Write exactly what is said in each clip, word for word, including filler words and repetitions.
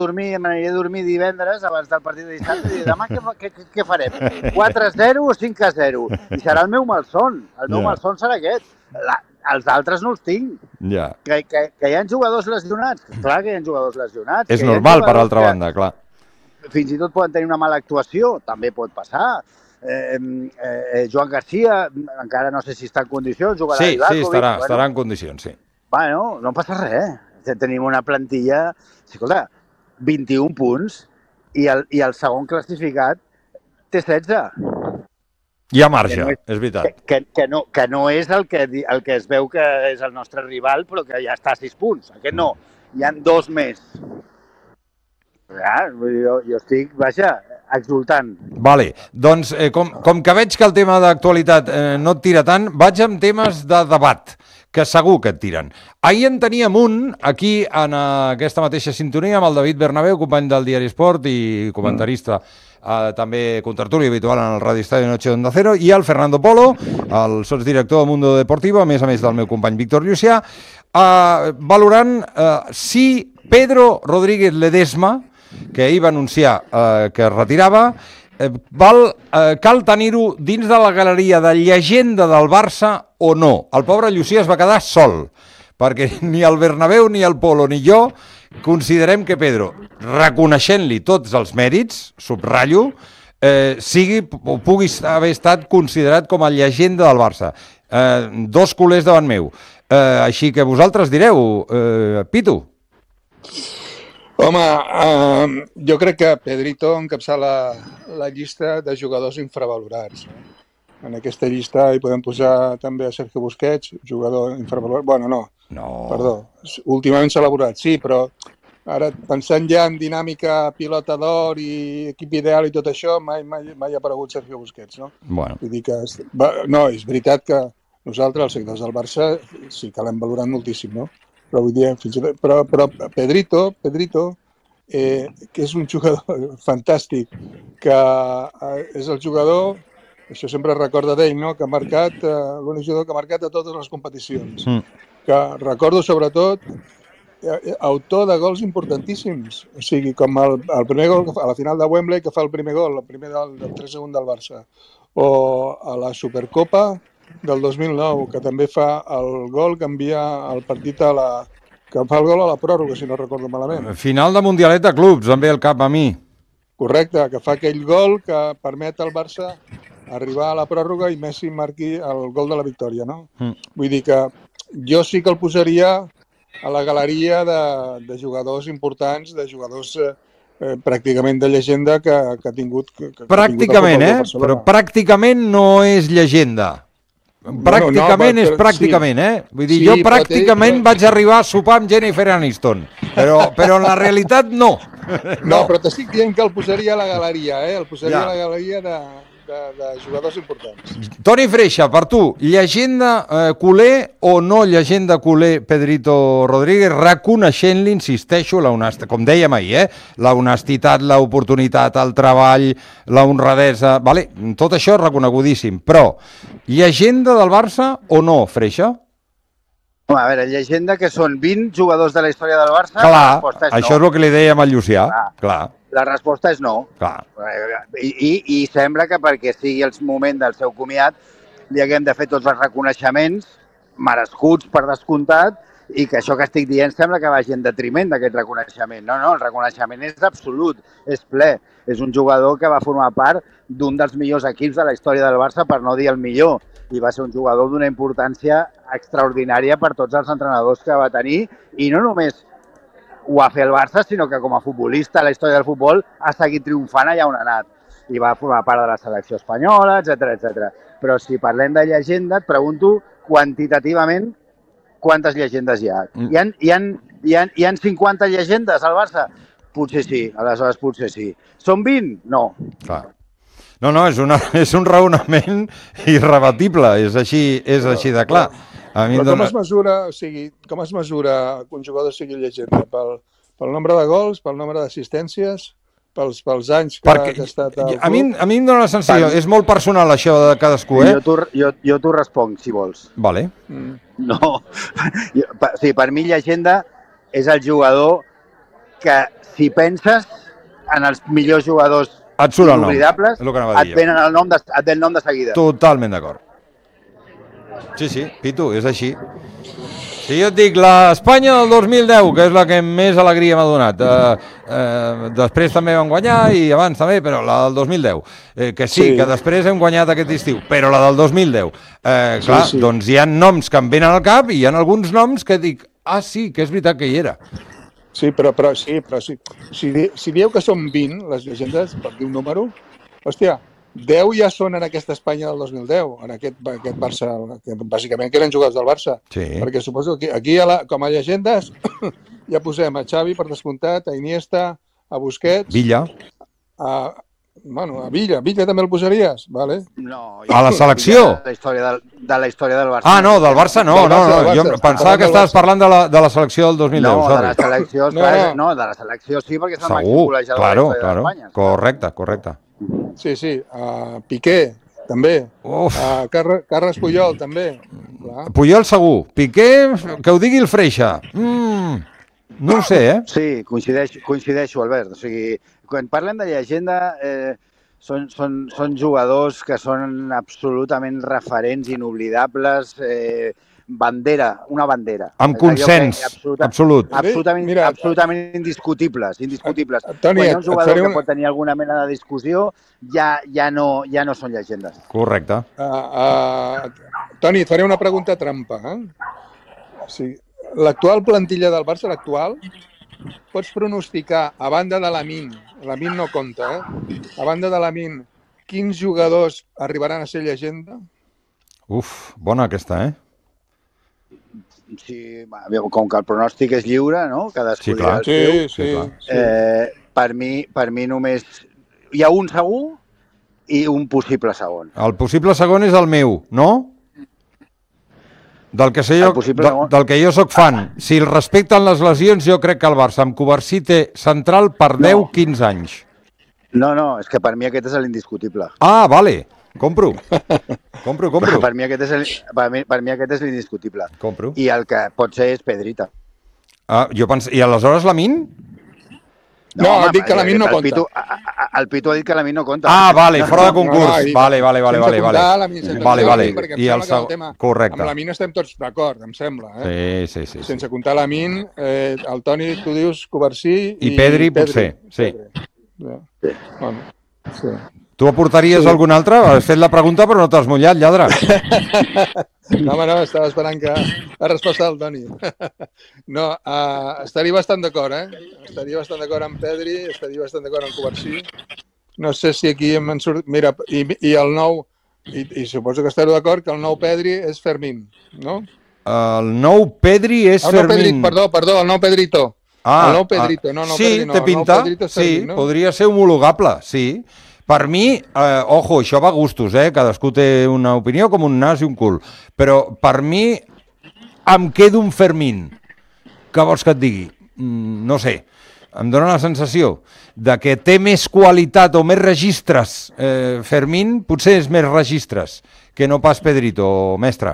dormir, m'aniré a dormir divendres abans del partit de dissabte i dir, demà què, què, què farem? quatre a zero o cinc a zero? I serà el meu malson. El meu Ja. malson serà aquest. La, els altres no els tinc. Ja. Que, que, que hi ha jugadors lesionats? Clar que hi ha jugadors lesionats. És que normal, per altra banda, clar. Fins i tot poden tenir una mala actuació, també pot passar. Eh, eh, Joan Garcia, encara no sé si està en condicions, jugarà Sí, Ivakovic. sí, estarà, bueno, estarà en condicions, sí. Bueno, no passa res. Tenim una plantilla, escolta, vint-i-un punts i el, i el segon classificat té setze. Hi ha marge, no és, és veritat. Que, que, que, no, que no és el que, el que es veu que és el nostre rival, però que ja està a sis punts. Aquest no, hi han dos més. Ja, jo, jo estic, vaja, exultant. Vale, doncs eh, com, com que veig que el tema d'actualitat eh, no et tira tant, vaig amb temes de debat, que segur que et tiren. Ahir en teníem un, aquí en aquesta mateixa sintonia, amb el David Bernabéu, company del Diari Esport i comentarista, mm. eh, també contertuli habitual en el Radio Estadio Noche Onda Cero, i el Fernando Polo, el sotsdirector de Mundo Deportivo, a més a més del meu company Víctor Llucià, eh, valorant eh, si Pedro Rodríguez Ledesma, que ahir va anunciar eh, que es retirava, eh, val, eh, cal tenir-ho dins de la galeria de llegenda del Barça o no. El pobre Llucià es va quedar sol, perquè ni el Bernabéu, ni el Polo, ni jo considerem que Pedro, reconeixent-li tots els mèrits, subratllo, eh, sigui o pugui haver estat considerat com a llegenda del Barça. Eh, dos culers davant meu. Eh, així que vosaltres direu, eh, Pitu. Home, eh, jo crec que Pedrito encapçala la llista de jugadors infravalorats. En aquesta llista hi podem posar també a Sergio Busquets, jugador infravalorat. Bueno, no, no. perdó, últimament s'ha elaborat, sí, però ara pensant ja en dinàmica pilota d'or i equip ideal i tot això, mai, mai, mai ha aparegut Sergio Busquets, no? Bueno. Vull dir que, no, és veritat que nosaltres, els seguidors del Barça, sí que l'hem valorat moltíssim, no? Però vull dir, fins i tot, però, però Pedrito, Pedrito eh, que és un jugador fantàstic, que eh, és el jugador, això sempre recorda d'ell, no? Que ha marcat, eh, l'únic jugador que ha marcat a totes les competicions. Mm. Que recordo sobretot eh, autor de gols importantíssims, o sigui, com el, el primer gol a la final de Wembley, que fa el primer gol, el primer del, del tres a un del Barça, o a la Supercopa del dos mil nou, que també fa el gol que envia el partit a la... que fa el gol a la pròrroga, si no recordo malament. Final de Mundialet de Clubs, em ve el cap a mi. Correcte, que fa aquell gol que permet al Barça arribar a la pròrroga i Messi marqui el gol de la victòria, no? Mm. Vull dir que jo sí que el posaria a la galeria de, de jugadors importants, de jugadors eh, pràcticament de llegenda que, que ha tingut... Que, que pràcticament, eh? Però pràcticament no és llegenda. Pràcticament no, no, és pràcticament, sí. eh? Vull dir, sí, jo pràcticament té... vaig arribar a sopar amb Jennifer Aniston, però, però en la realitat no. No, no, però t'estic dient que el posaria a la galeria, eh? El posaria ja. a la galeria de, de, de jugadors importants. Toni Freixa, per tu, llegenda eh, culer o no llegenda culer Pedrito Rodríguez, reconeixent-li, insisteixo, la honesta, com dèiem ahir, eh? La honestitat, l'oportunitat, el treball, la honradesa, vale? Tot això és reconegudíssim, però llegenda del Barça o no, Freixa? A veure, llegenda que són vint jugadors de la història del Barça, clar, la resposta és això no. és el que li dèiem al Llucià, clar. clar. La resposta és no. Clar. I, i, I sembla que perquè sigui el moment del seu comiat li haguem de fer tots els reconeixements merescuts per descomptat i que això que estic dient sembla que vagi en detriment d'aquest reconeixement. No, no, el reconeixement és absolut, és ple. És un jugador que va formar part d'un dels millors equips de la història del Barça, per no dir el millor, i va ser un jugador d'una importància extraordinària per tots els entrenadors que va tenir, i no només ho va fer el Barça, sinó que com a futbolista a la història del futbol ha seguit triomfant allà on ha anat. I va formar part de la selecció espanyola, etcètera, etcètera. Però si parlem de llegenda, et pregunto quantitativament quantes llegendes hi ha. Hi ha, hi ha, hi ha, hi ha cinquanta llegendes al Barça? Potser sí, aleshores potser sí. Són vint? No. Clar. No, no, és, una, és un raonament irrebatible, és així, és així de clar. A mi Però dona... com es mesura, o sigui, com es mesura que un jugador sigui llegenda? Pel, pel nombre de gols, pel nombre d'assistències, pels, pels anys que, Perquè, que ha estat al club? A mi, a mi em dóna la sensació, és molt personal això de cadascú, eh? Jo t'ho jo, jo t'ho responc, si vols. Vale. Mm. No, jo, per, sí, per mi llegenda és el jugador que si penses en els millors jugadors et surt el nom, inoblidables, és el que anava a et dir. venen el nom de, et ve el nom de seguida. Totalment d'acord. Sí, sí, Pitu, és així. Si jo et dic l'Espanya del dos mil deu, que és la que més alegria m'ha donat, eh, eh, després també vam guanyar i abans també, però la del dos mil deu, eh, que sí, sí, que després hem guanyat aquest estiu, però la del dos mil deu, eh, clar, sí, sí. Doncs hi ha noms que em venen al cap i hi ha alguns noms que dic, ah, sí, que és veritat que hi era. Sí, però, però sí, però sí. Si, si dieu que són vint, les llegendes, per dir un número, hòstia, deu ja són en aquesta Espanya del dos mil deu, en aquest, aquest Barça, que bàsicament que eren jugadors del Barça. Sí. Perquè suposo que aquí, a la, com a llegendes, ja posem a Xavi, per descomptat, a Iniesta, a Busquets... Villa. A, bueno, a Villa. Villa també el posaries? Vale. No, a la selecció? De la història del, de la història del Barça. Ah, no, del Barça no. Del Barça, no, no. del Jo Barça, pensava que estaves parlant de la, de la selecció del dos mil deu. No, sorry. de la selecció, No, clar, no. no, de la selecció sí, perquè és el màxim Segur, golejador claro, de la història claro. d'Espanya. Correcte, correcte. Sí, sí. A Piqué, també. Uf. A Carles, Carles Puyol, també. Clar. Puyol segur. Piqué, que ho digui el Freixa. Mm, no ho sé, eh? Sí, coincideixo, coincideixo, Albert. O sigui, quan parlem de llegenda, eh, són, són, són jugadors que són absolutament referents, inoblidables, eh, bandera, una bandera. Amb consens, absoluta, absolut. Absolutament, Mira, absolutament indiscutibles, indiscutibles. Toni, Quan hi ha un jugador faré que una- pot tenir alguna mena de discussió, ja, ja, no, ja no són llegendes. Correcte. Uh, uh, Toni, et faré una pregunta trampa. Eh? O sigui, l'actual plantilla del Barça, l'actual, pots pronosticar, a banda de l'Amin, l'Amin no compta, eh? A banda de l'Amin, quins jugadors arribaran a ser llegenda? Uf, bona aquesta, eh? Sí, va, com que el pronòstic és lliure, no? Cadascú Sí, clar. dirà el seu. Sí, sí. clar. sí. Eh, per, mi, per mi només hi ha un segur i un possible segon. El possible segon és el meu, no? Del que, sé jo, El possible del, segon. del que jo sóc fan. Si el respecten les lesions, jo crec que el Barça amb Covarsí té central per No. deu quinze anys. No, no, és que per mi aquest és l'indiscutible. Ah, vale. Compro. Compro, compro. Per mi aquest és el, per mi, per mi aquest és l'indiscutible. Compro. I el que pot ser és Pedrita. Ah, jo pens... I aleshores l'Amin? No, home, dic que l'Amin no el compta. Pitu, a- a- el Pitu ha dit que l'Amin no compta. Ah, vale, fora de No, no, concurs. i- Vale, vale, vale, sense vale, comptar vale. l'Amin, sense Vale, comptar vale. l'Amin, perquè em I el sembla que el segon... tema... Correcte. Amb l'Amin estem tots d'acord, em sembla. Eh? Sí, sí, sí. sí. Sense comptar l'Amin, eh, el Toni, tu dius Covarsí i... I Pedri, potser, sí. Pedri. Ja. Bueno, sí. Tu aportaries Sí. algun altre? Has fet la pregunta però no t'has mullat, lladre. No, home, no, estava esperant que la resposta del Toni. No, uh, estaria bastant d'acord, eh? Estaria bastant d'acord amb Pedri, estaria bastant d'acord amb Covarsí. No sé si aquí em surt... Mira, i, i el nou... I, I suposo que estareu d'acord que el nou Pedri és Fermín, no? El nou Pedri és El nou Pedri, Fermín. perdó, perdó, el nou Pedrito. El nou Pedrito, no, no, sí, Pedri no. té El nou pinta, Pedrito és sí, Fermín, no? podria ser homologable, sí. Per mi, eh, ojo, això va a gustos, eh? Cadascú té una opinió com un nas i un cul, però per mi em quedo un Fermín. Què vols que et digui? Mm, no sé, em dóna la sensació de que té més qualitat o més registres. Eh, Fermín potser és més registres que no pas Pedrito, mestre.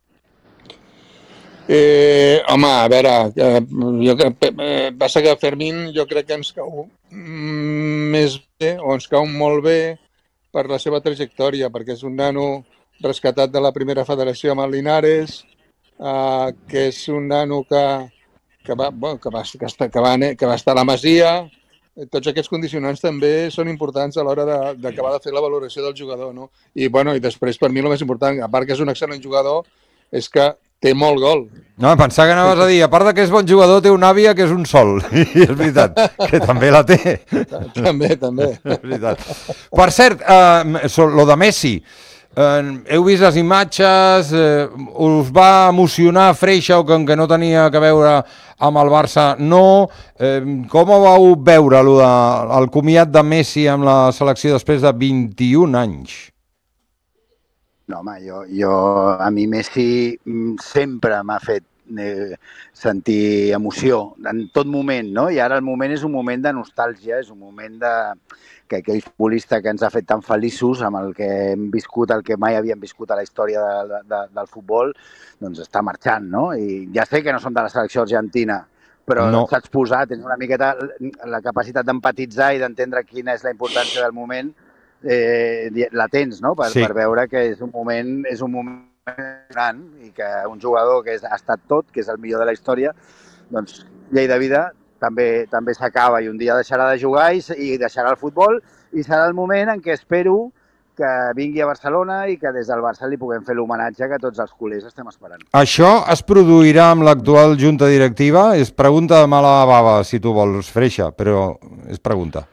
Eh, home, a veure, eh, jo, crec- eh, passa que Fermín jo crec que ens cau mm, més bé, o ens cau molt bé per la seva trajectòria, perquè és un nano rescatat de la primera federació amb el Linares, eh, que és un nano que, que, va, bueno, que, va, que, està, que, va, que va estar a la Masia. Eh, Tots aquests condicionants també són importants a l'hora de- d'acabar de, de fer la valoració del jugador, no? I, bueno, i després, per mi, el més important, a part que és un excel·lent jugador, és que té molt gol. No, pensava que anaves a dir, a part de que és bon jugador, té una àvia que és un sol. I és veritat, que també la té. També, també. És veritat. Per cert, eh, so- lo de Messi, eh, heu vist les imatges, eh, us va emocionar Freixa, o com que no tenia que veure amb el Barça? No. Eh, com ho vau veure, lo de, el comiat de Messi amb la selecció després de vint-i-un anys? No, home, jo, jo, a mi Messi mm, sempre m'ha fet eh, sentir emoció, en tot moment, no? I ara el moment és un moment de nostàlgia, és un moment de que aquell futbolista que ens ha fet tan feliços, amb el que hem viscut, el que mai havíem viscut a la història de, de, del futbol, doncs està marxant, no? I ja sé que no som de la selecció argentina, però No. saps posar, tens una miqueta la capacitat d'empatitzar i d'entendre quina és la importància del moment, eh, la tens, no? Per, Sí. per veure que és un moment, és un moment gran i que un jugador que és, ha estat tot, que és el millor de la història, doncs llei de vida també també s'acaba i un dia deixarà de jugar i, i deixarà el futbol i serà el moment en què espero que vingui a Barcelona i que des del Barça li puguem fer l'homenatge que tots els culers estem esperant. Això es produirà amb l'actual junta directiva? És pregunta de mala bava, si tu vols, Freixa, però és pregunta.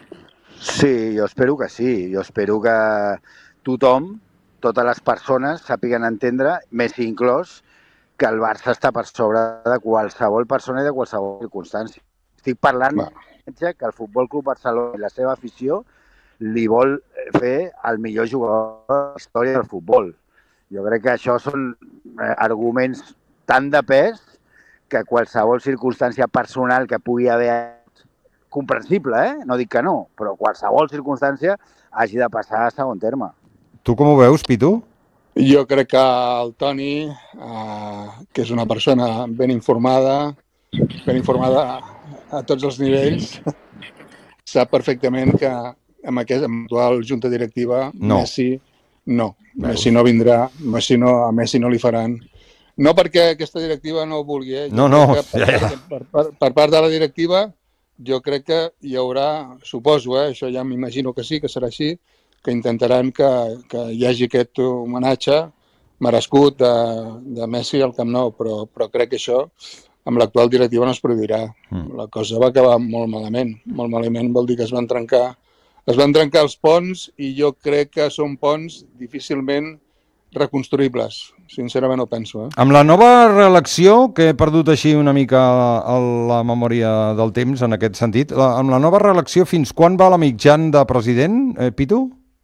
Sí, jo espero que sí. Jo espero que tothom, totes les persones, sàpiguen entendre, Messi inclòs, que el Barça està per sobre de qualsevol persona i de qualsevol circumstància. Estic parlant que el Futbol Club Barcelona i la seva afició li vol fer el millor jugador de la història del futbol. Jo crec que això són arguments tan de pes que qualsevol circumstància personal que pugui haver, comprensible, eh? No dic que no, però qualsevol circumstància hagi de passar a segon terme. Tu com ho veus, Pitu? Jo crec que el Toni, eh, que és una persona ben informada, ben informada a tots els nivells, sap perfectament que amb aquesta actual junta directiva no. Messi no. Veus? Messi no vindrà, Messi no, a Messi no li faran. No perquè aquesta directiva no ho vulgui, eh? Jo no, no. Per, ja, ja. Per, per, per part de la directiva, jo crec que hi haurà, suposo, eh? Això ja m'imagino que sí, que serà així, que intentaran que, que hi hagi aquest homenatge merescut de, de Messi al Camp Nou, però, però crec que això amb l'actual directiva no es produirà. Mm. La cosa va acabar molt malament. Molt malament vol dir que es van trencar es van trencar els ponts i jo crec que són ponts difícilment reconstruïbles. Sincerament ho penso. Eh? Amb la nova reelecció, que he perdut així una mica la memòria del temps en aquest sentit, la, amb la nova reelecció fins quan va la mitjan de president, eh, Pitu?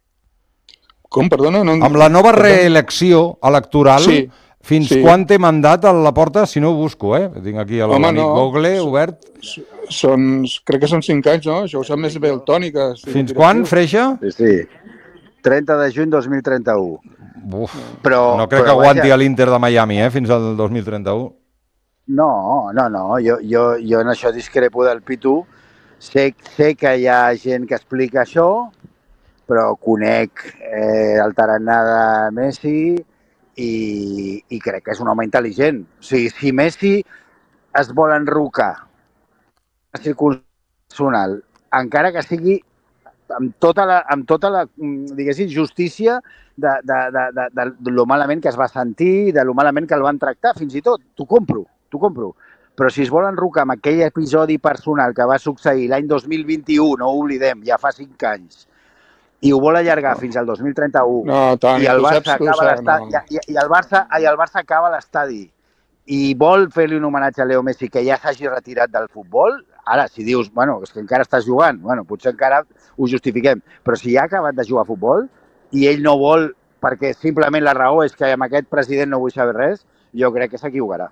Com, perdona? No... Amb la nova reelecció electoral, sí, fins sí. quan té mandat a la porta? Si no ho busco, eh? Tinc aquí l'amic no. Google obert. Són, crec que són cinc anys, no? Això ho sap més bé el Toni. Que fins quan, Freixa? Sí, sí. trenta de juny dos mil trenta-u. Uf, però, no crec però, que aguanti vaja... l'Inter de Miami, eh? Fins al dos mil trenta-u. No, no, no. Jo, jo, jo en això discrepo del Pitu. Sé, sé que hi ha gent que explica això, però conec eh, el tarannà de Messi i, i crec que és un home intel·ligent. O sigui, si Messi es vol enrocar circunstancial, encara que sigui amb tota la, amb tota la diguéssim, justícia de, de, de, de, de, de lo malament que es va sentir, de lo malament que el van tractar, fins i tot. T'ho compro, t'ho compro. Però si es vol enrocar amb aquell episodi personal que va succeir l'any dos mil vint-i-u, no ho oblidem, ja fa cinc anys, i ho vol allargar no. fins al dos mil trenta-u, no, Toni, i el Barça saps, acaba l'estadi, no. i, i, el Barça, i el Barça acaba l'estadi, i vol fer-li un homenatge a Leo Messi que ja s'hagi retirat del futbol, ara, si dius, bueno, és que encara estàs jugant, bueno, potser encara ho justifiquem, però si ja ha acabat de jugar a futbol i ell no vol, perquè simplement la raó és que amb aquest president no vull saber res, jo crec que s'equivocarà.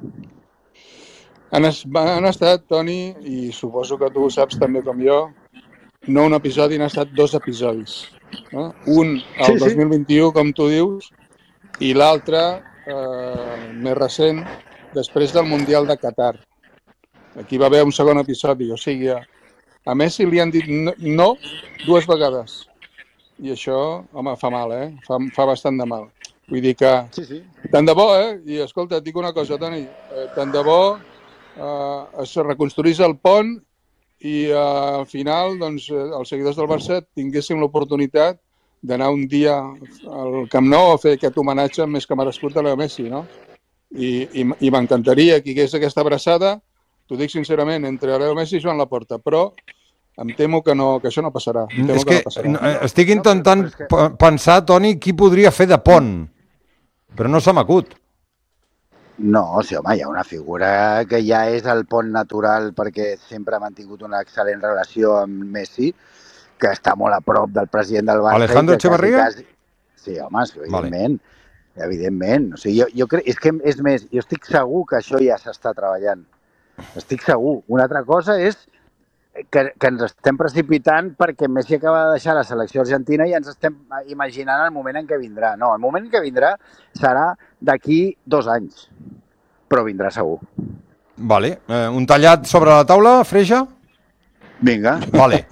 Han, han estat, Toni, i suposo que tu ho saps també com jo, no un episodi, han estat dos episodis. No? Un, el sí, dos mil vint-i-u, sí. Com tu dius, i l'altre, eh, més recent, després del Mundial de Qatar. Aquí va haver un segon episodi, o sigui, a Messi li han dit no dues vegades. I això, home, fa mal, eh? Fa, fa bastant de mal. Vull dir que, sí, sí. Tant de bo, eh? I escolta, et dic una cosa, Toni, eh, tant de bo eh, es reconstruís el pont i eh, al final, doncs, els seguidors del Barça tinguéssim l'oportunitat d'anar un dia al Camp Nou a fer aquest homenatge més que merescut a Leo Messi, no? I, i, i m'encantaria que hi hagués aquesta abraçada, t'ho dic sincerament, entre Leo Messi i Joan Laporta, però em temo que, no, que això no passarà. Em temo és que, que no passarà. estic intentant no, que... pensar, Toni, qui podria fer de pont, però no se m'acut. No, sí, home, hi ha una figura que ja és el pont natural perquè sempre ha mantingut una excel·lent relació amb Messi, que està molt a prop del president del Barça. Alejandro Echeverría? Quasi... Sí, home, sí, evidentment. Vale. Evidentment. O sigui, jo, jo crec... És que, és més, jo estic segur que això ja s'està treballant. Estic segur. Una altra cosa és que, que ens estem precipitant perquè Messi acaba de deixar la selecció argentina i ens estem imaginant el moment en què vindrà. No, el moment en què vindrà serà d'aquí dos anys, però vindrà segur. Vale. Eh, un tallat sobre la taula, Freixa? Vinga. Vale.